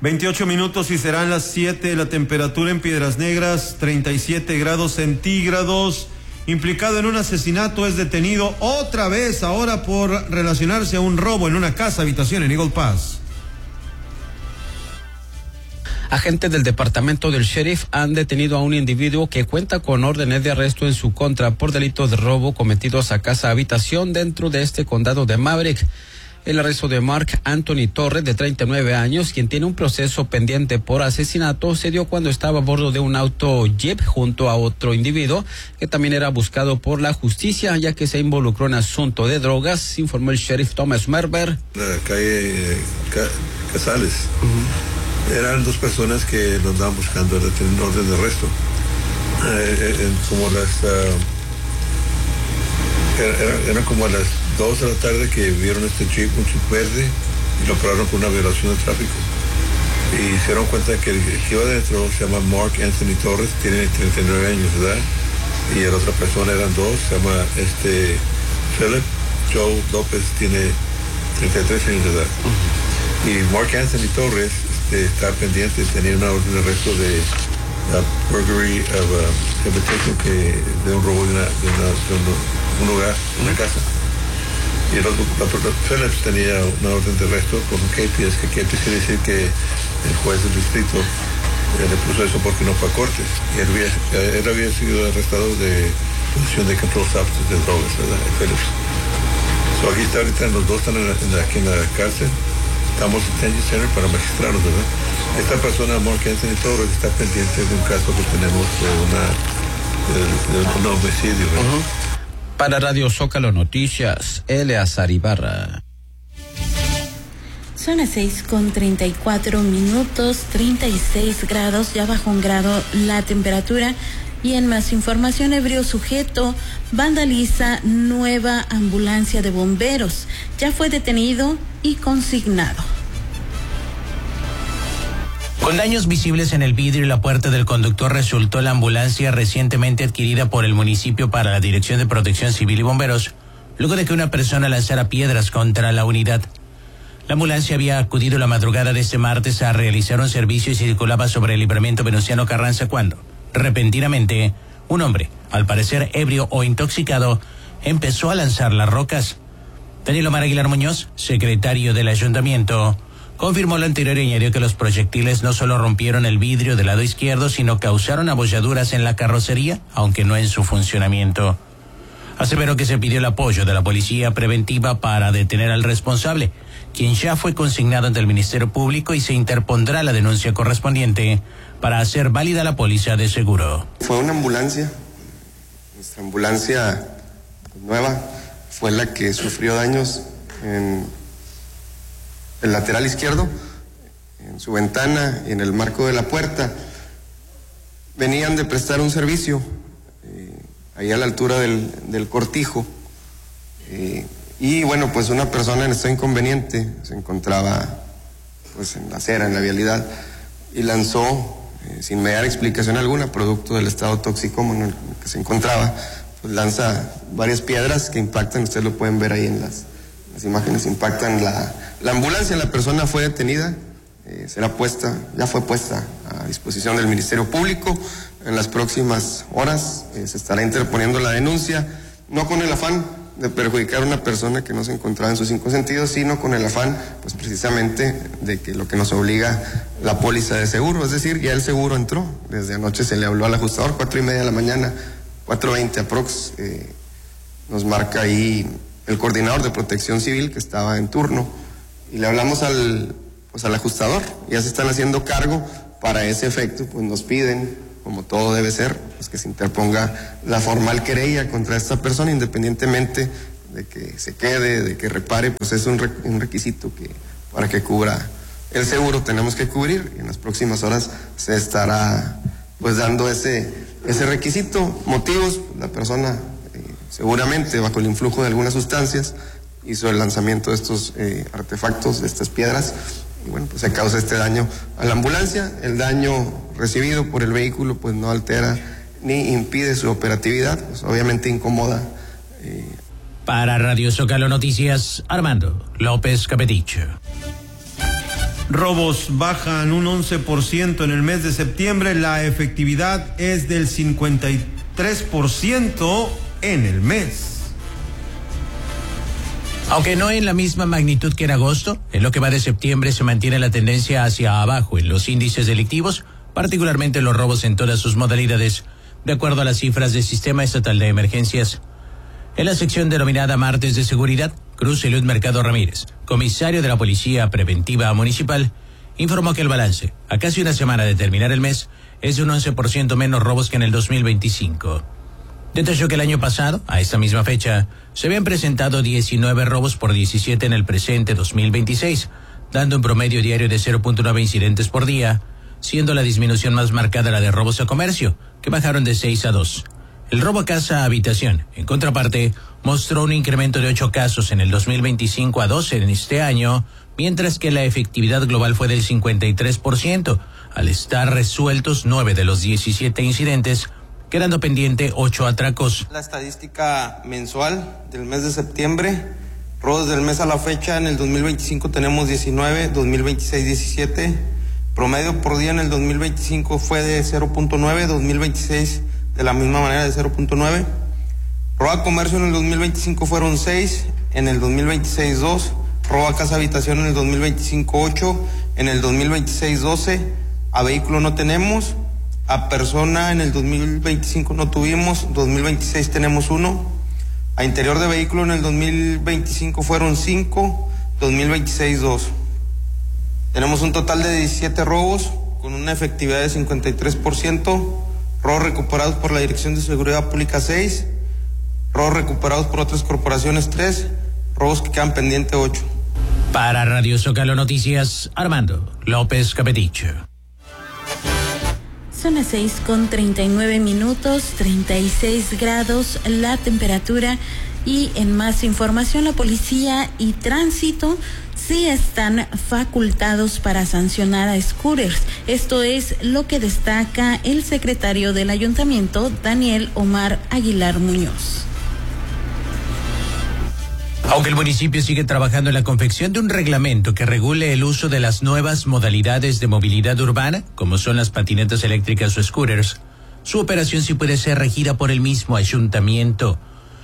28 minutos y serán las 7. La temperatura en Piedras Negras, 37 grados centígrados. Implicado en un asesinato es detenido otra vez, ahora por relacionarse a un robo en una casa habitación en Eagle Pass. Agentes del departamento del sheriff han detenido a un individuo que cuenta con órdenes de arresto en su contra por delitos de robo cometidos a casa habitación dentro de este condado de Maverick. El arresto de Mark Anthony Torres, de 39 años, quien tiene un proceso pendiente por asesinato, se dio cuando estaba a bordo de un auto Jeep junto a otro individuo que también era buscado por la justicia, ya que se involucró en asunto de drogas, informó el sheriff Thomas Merber. La calle Casales. Eran dos personas que nos andaban buscando, tienen orden de arresto. Eran como a las 2 de la tarde que vieron este Jeep, un Jeep verde, y lo pararon por una violación de tráfico. Y se dieron cuenta que el que iba adentro se llama Mark Anthony Torres, tiene 39 años de edad, y la otra persona eran dos, se llama Philip Joe López, tiene 33 años de edad. Y Mark Anthony Torres está pendiente, tenía una orden de arresto de burglary of habitation, de un robo de un lugar, una casa. Y Phillips tenía una orden de arresto con un KPS, que quiere decir que el juez del distrito le puso eso porque no fue a corte. Y él había sido arrestado de posesión de control substance de drogas, ¿verdad? Phillips. So aquí está ahorita, los dos están aquí en la cárcel. Estamos en detention center para magistrarlos, ¿verdad? Esta persona, Mark Anthony Torres, está pendiente de un caso que tenemos de un homicidio, ¿verdad? Para Radio Zócalo Noticias, Eleazar Ibarra. Son las 6:34, 36 grados, ya bajó un grado la temperatura. Y en más información, ebrio sujeto vandaliza nueva ambulancia de bomberos. Ya fue detenido y consignado. Con daños visibles en el vidrio y la puerta del conductor resultó la ambulancia recientemente adquirida por el municipio para la Dirección de Protección Civil y Bomberos, luego de que una persona lanzara piedras contra la unidad. La ambulancia había acudido la madrugada de este martes a realizar un servicio y circulaba sobre el libramiento Venustiano Carranza cuando, repentinamente, un hombre, al parecer ebrio o intoxicado, empezó a lanzar las rocas. Daniel Omar Aguilar Muñoz, secretario del ayuntamiento, confirmó lo anterior y añadió que los proyectiles no solo rompieron el vidrio del lado izquierdo, sino causaron abolladuras en la carrocería, aunque no en su funcionamiento. Aseveró que se pidió el apoyo de la policía preventiva para detener al responsable, quien ya fue consignado ante el Ministerio Público y se interpondrá la denuncia correspondiente para hacer válida la póliza de seguro. Fue una ambulancia, nuestra ambulancia nueva fue la que sufrió daños en el lateral izquierdo, en su ventana y en el marco de la puerta. Venían de prestar un servicio ahí a la altura del cortijo, y bueno, pues una persona en estado inconveniente se encontraba pues en la acera, en la vialidad, y lanzó sin me dar explicación alguna, producto del estado toxicómano en el que se encontraba, pues lanza varias piedras que impactan, ustedes lo pueden ver ahí en las imágenes, impactan la ambulancia. La persona fue detenida, ya fue puesta a disposición del Ministerio Público. En las próximas horas se estará interponiendo la denuncia, no con el afán de perjudicar a una persona que no se encontraba en sus cinco sentidos, sino con el afán, pues precisamente, de que lo que nos obliga la póliza de seguro, es decir, ya el seguro entró. Desde anoche se le habló al ajustador, 4:30 de la mañana, 4:20 aprox, nos marca ahí el coordinador de Protección Civil que estaba en turno, y le hablamos al ajustador, ya se están haciendo cargo. Para ese efecto, pues nos piden, como todo debe ser, pues que se interponga la formal querella contra esta persona, independientemente de que se quede, de que repare, pues es un requisito que para que cubra el seguro tenemos que cubrir, y en las próximas horas se estará pues dando ese requisito. Motivos, la persona seguramente bajo el influjo de algunas sustancias hizo el lanzamiento de estos artefactos, de estas piedras, y bueno, pues se causa este daño a la ambulancia. El daño recibido por el vehículo pues no altera ni impide su operatividad, pues obviamente incomoda. Para Radio Zócalo Noticias, Armando López Capeticho. Robos bajan un 11% en el mes de septiembre. La efectividad es del 53% en el mes. Aunque no en la misma magnitud que en agosto, en lo que va de septiembre se mantiene la tendencia hacia abajo en los índices delictivos, particularmente los robos en todas sus modalidades, de acuerdo a las cifras del Sistema Estatal de Emergencias. En la sección denominada Martes de Seguridad, Cruz Elud Mercado Ramírez, comisario de la Policía Preventiva Municipal, informó que el balance, a casi una semana de terminar el mes, es de un 11% menos robos que en el 2025. Detalló que el año pasado, a esta misma fecha, se habían presentado 19 robos por 17 en el presente 2026, dando un promedio diario de 0.9 incidentes por día, siendo la disminución más marcada la de robos a comercio, que bajaron de 6 a 2. El robo a casa-habitación, en contraparte, mostró un incremento de 8 casos en el 2025 a 12 en este año, mientras que la efectividad global fue del 53%, al estar resueltos 9 de los 17 incidentes, quedando pendiente 8 atracos. La estadística mensual del mes de septiembre, robos del mes a la fecha, en el 2025 tenemos 19, 2026 17, promedio por día en el 2025 fue de 0.9, 2026 de la misma manera de 0.9, robo a comercio en el 2025 fueron 6, en el 2026 2, robo a casa habitación en el 2025 8, en el 2026 12, a vehículo no tenemos, a persona en el 2025 no tuvimos, 2026 tenemos 1, a interior de vehículo en el 2025 fueron 5, 2026 2. Tenemos un total de 17 robos con una efectividad de 53%, robos recuperados por la Dirección de Seguridad Pública 6, robos recuperados por otras corporaciones 3, robos que quedan pendientes 8. Para Radio Zócalo Noticias, Armando López Capeticho. Son las 6:39, 36 grados la temperatura. Y en más información, la policía y tránsito sí están facultados para sancionar a scooters. Esto es lo que destaca el secretario del ayuntamiento, Daniel Omar Aguilar Muñoz. Aunque el municipio sigue trabajando en la confección de un reglamento que regule el uso de las nuevas modalidades de movilidad urbana, como son las patinetas eléctricas o scooters, su operación sí puede ser regida por el mismo ayuntamiento.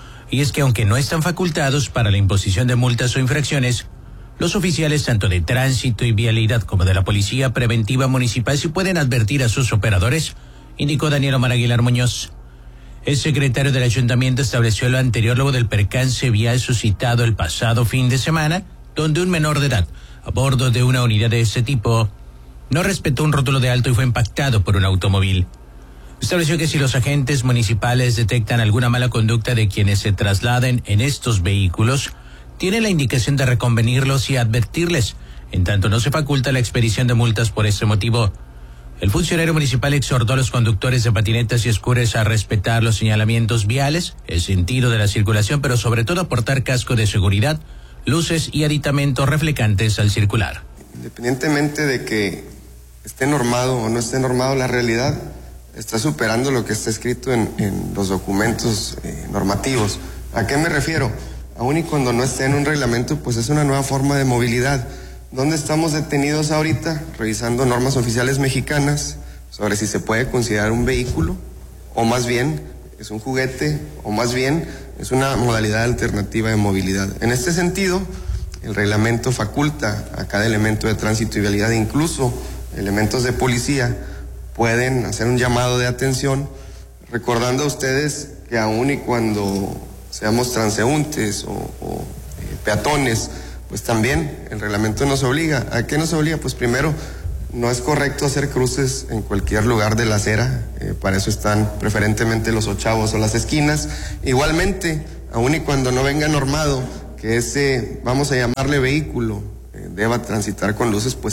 Y es que aunque no están facultados para la imposición de multas o infracciones, los oficiales tanto de tránsito y vialidad como de la Policía Preventiva Municipal sí pueden advertir a sus operadores, indicó Daniel Omar Aguilar Muñoz. El secretario del ayuntamiento estableció lo anterior luego del percance vial suscitado el pasado fin de semana, donde un menor de edad, a bordo de una unidad de este tipo, no respetó un rótulo de alto y fue impactado por un automóvil. Estableció que si los agentes municipales detectan alguna mala conducta de quienes se trasladen en estos vehículos, tiene la indicación de reconvenirlos y advertirles, en tanto no se faculta la expedición de multas por este motivo. El funcionario municipal exhortó a los conductores de patinetas y scooters a respetar los señalamientos viales, el sentido de la circulación, pero sobre todo a portar casco de seguridad, luces y aditamentos reflejantes al circular. Independientemente de que esté normado o no esté normado, la realidad está superando lo que está escrito en los documentos normativos. ¿A qué me refiero? Aún y cuando no esté en un reglamento, pues es una nueva forma de movilidad. ¿Dónde estamos detenidos ahorita? Revisando normas oficiales mexicanas sobre si se puede considerar un vehículo, o más bien es un juguete, o más bien es una modalidad alternativa de movilidad. En este sentido, el reglamento faculta a cada elemento de tránsito y vialidad, incluso elementos de policía, pueden hacer un llamado de atención, recordando a ustedes que aún y cuando seamos transeúntes o peatones, pues también el reglamento nos obliga. ¿A qué nos obliga? Pues primero, no es correcto hacer cruces en cualquier lugar de la acera, para eso están preferentemente los ochavos o las esquinas. Igualmente, aun y cuando no venga normado que ese, vamos a llamarle vehículo, deba transitar con luces, pues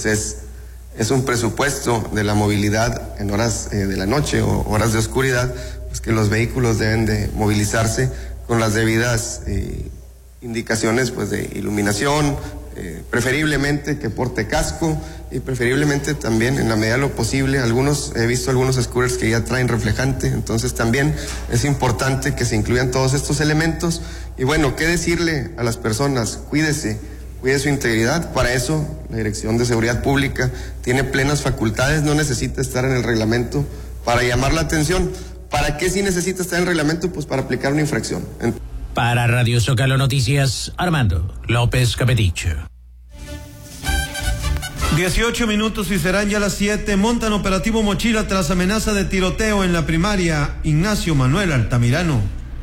es un presupuesto de la movilidad en horas de la noche o horas de oscuridad, pues que los vehículos deben de movilizarse con las debidas indicaciones pues de iluminación, preferiblemente que porte casco y preferiblemente también en la medida de lo posible, he visto algunos scooters que ya traen reflejante, entonces también es importante que se incluyan todos estos elementos. Y bueno, ¿qué decirle a las personas? Cuídese cuide su integridad. Para eso, la Dirección de Seguridad Pública tiene plenas facultades, no necesita estar en el reglamento para llamar la atención. ¿Para qué sí necesita estar en el reglamento? Pues para aplicar una infracción. Para Radio Zócalo Noticias, Armando López Capedicho. 18 minutos y serán ya las 7. Montan operativo Mochila tras amenaza de tiroteo en la primaria Ignacio Manuel Altamirano.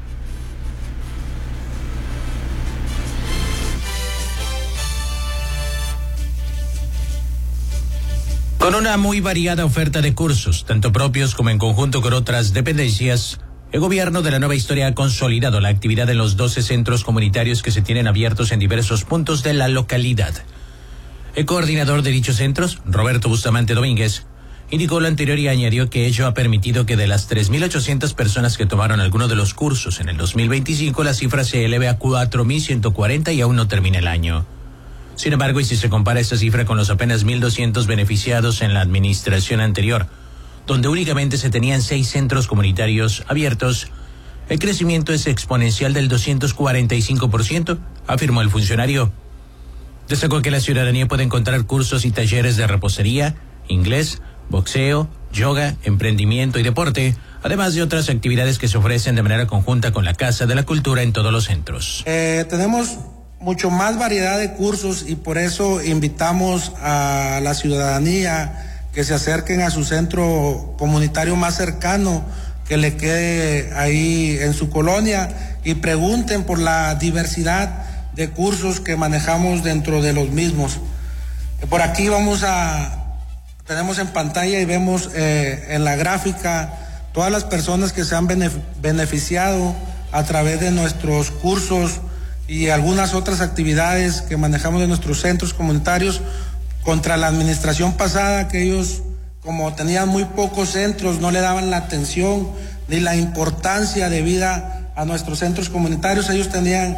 Con una muy variada oferta de cursos, tanto propios como en conjunto con otras dependencias, el gobierno de la Nueva Historia ha consolidado la actividad en los 12 centros comunitarios que se tienen abiertos en diversos puntos de la localidad. El coordinador de dichos centros, Roberto Bustamante Domínguez, indicó lo anterior y añadió que ello ha permitido que de las 3.800 personas que tomaron alguno de los cursos en el 2025, la cifra se eleve a 4.140 y aún no termina el año. Sin embargo, y si se compara esta cifra con los apenas 1.200 beneficiados en la administración anterior, donde únicamente se tenían 6 centros comunitarios abiertos, el crecimiento es exponencial del 245%, afirmó el funcionario. Destacó que la ciudadanía puede encontrar cursos y talleres de repostería, inglés, boxeo, yoga, emprendimiento y deporte, además de otras actividades que se ofrecen de manera conjunta con la Casa de la Cultura en todos los centros. Tenemos mucho más variedad de cursos y por eso invitamos a la ciudadanía que se acerquen a su centro comunitario más cercano que le quede ahí en su colonia y pregunten por la diversidad de cursos que manejamos dentro de los mismos. Por aquí tenemos en pantalla y vemos en la gráfica todas las personas que se han beneficiado a través de nuestros cursos y algunas otras actividades que manejamos en nuestros centros comunitarios contra la administración pasada, que ellos, como tenían muy pocos centros, no le daban la atención ni la importancia debida a nuestros centros comunitarios. Ellos tenían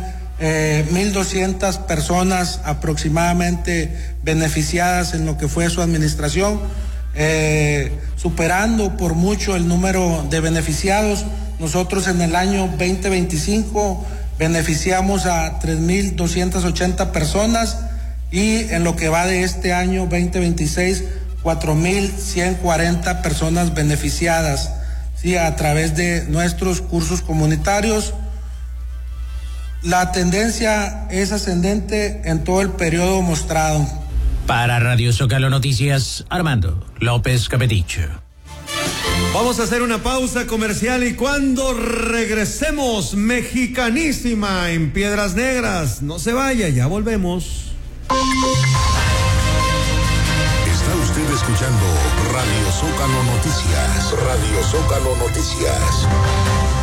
1.200 personas aproximadamente beneficiadas en lo que fue su administración, superando por mucho el número de beneficiados. Nosotros en el año 2025 beneficiamos a 3.280 personas y en lo que va de este año 2026, 4.140 personas beneficiadas, ¿sí?, a través de nuestros cursos comunitarios. La tendencia es ascendente en todo el periodo mostrado. Para Radio Zócalo Noticias, Armando López Capedicho. Vamos a hacer una pausa comercial y cuando regresemos, mexicanísima en Piedras Negras. No se vaya, ya volvemos. Está usted escuchando Radio Zócalo Noticias. Radio Zócalo Noticias.